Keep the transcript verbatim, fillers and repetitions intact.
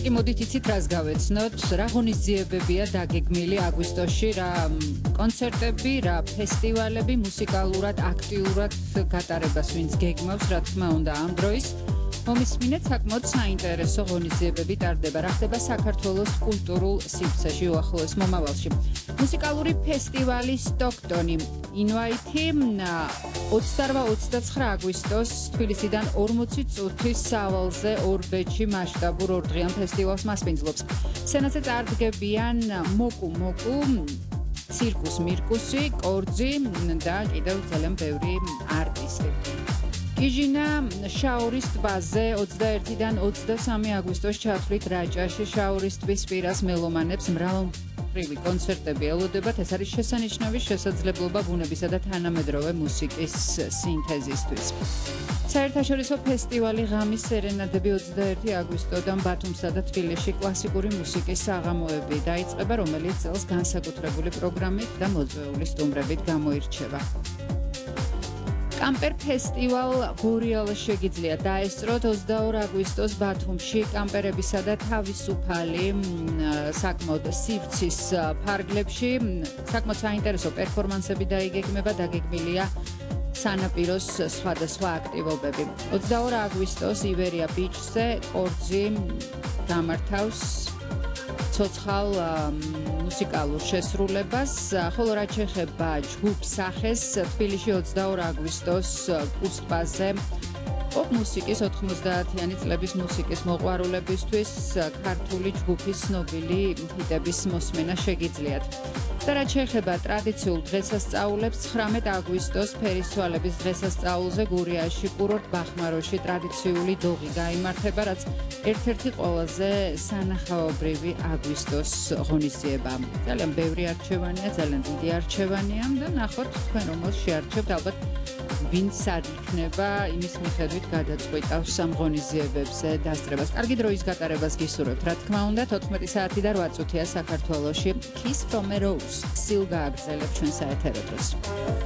კი მოდით იცით რას გავეცნოთ, რა ღონისძიებებია დაგეგმილი აგვისტოში, რა კონცერტები, რა ფესტივალები მუსიკალურად, აქტიურად გატარებას ვინც გეგმავს, რა თქმა უნდა ამ დროის მომისმინეთ საკმაოდ საინტერესო ღონისძიებები ტარდება, რა ხდება საქართველოს კულტურულ სივრცეში უახლოეს მომავალში. მუსიკალური ფესტივალი სტოქტონი ინვაითი ოცდაოთხ ოცდაცხრა აგვისტოს თბილისიდან ორმოცი წუთის სავალზე ორბეთში მასშტაბურ ორდღიან ფესტივალს მასპინძლობს. სცენაზე წარდგებიან მოკუ მოკუ, ცირკუს მირკუსი, კორძი და კიდევ ძალიან ბევრი არტისტი. კიჟინა შაორის ტბაზე ოცდაერთიდან ოცდასამი აგვისტოს ჩათვლით რაჭაში შაორის ტბის პირას მელომანებს მრავალმხრივი კონცერტები ელოდებათ. ეს არის შესანიშნავი შესაძლებლობა ბუნებისა და თანამედროვე მუსიკის სინთეზისთვის. საერთაშორისო ფესტივალი ღამის სერენადები ოცდაერთი აგვისტოდან ბათუმსა და თბილისში კლასიკური მუსიკის საღამოები დაიწყება, რომელიც წელს განსაკუთრებული პროგრამით და მოძღვეული სტუმრებით გამოირჩევა. კამპერ ფესტივალ გორიალა შეგიძლია დაესწროთ ოცდაოთხ აგვისტოს ბათუმში კამპერებისა და თავისუფალი საკმაოდ სივრცის ფარგლებში საკმაოდ საინტერესო პერფორმანსები დაიგეგმება, დაგეგმილია სანაპიროს სხვადასხვა აქტივობები. ოცდაოთხ აგვისტოს ივერია ბიჩზე კორძი გამართავს ცოცხალ მუსიკალურ შესრულებას, ხოლო რაც შეეხება ჯგუფ სახეს, თბილისში ოცდაოთხ აგვისტოს კუსტბაზე პოპ მუსიკის ოთხმოცდაათიანი წლების მუსიკის მოყვარულებისთვის ქართული ჯგუფის ცნობილი ჰიტების მოსმენა შეგიძლიათ. და რაც შეეხება ტრადიციულ დღესასწაულებს, ცხრამეტ აგვისტოს ფერისცვალების დღესასწაულზე გურიაში კურორტ ბახმაროში ტრადიციული დოღი გაიმართება, რაც ერთ-ერთი ყველაზე სანახაობრივი აგვისტოს ღონისძიება. ძალიან ბევრი არჩევანია, ძალიან დიდი არჩევანია და ნახოთ თქვენ რომელ შეარჩევთ, ალბათ ვინც სად იქნება, იმის მიხედვით გადაწყვიტავს ამ ღონისძიებებზე დასწრებას. კარგი დროის გატარებას გისურვებთ, რა თქმა უნდა, თოთხმეტი საათი და რვა წუთია საქართველოში. Kiss from a Rose, სილ გააგრძელებ ჩვენ საეთერო დროს.